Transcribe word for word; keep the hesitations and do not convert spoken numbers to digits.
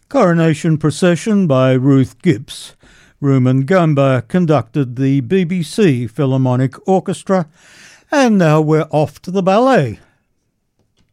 Coronation Procession by Ruth Gibbs. Rumangamba conducted the B B C Philharmonic Orchestra, and now we're off to the ballet.